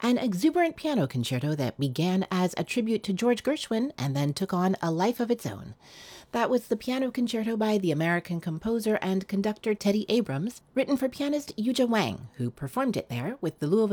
an exuberant piano concerto that began as a tribute to George Gershwin and then took on a life of its own. That was the piano concerto by the American composer and conductor Teddy Abrams, written for pianist Yuja Wang, who performed it there with the Louisville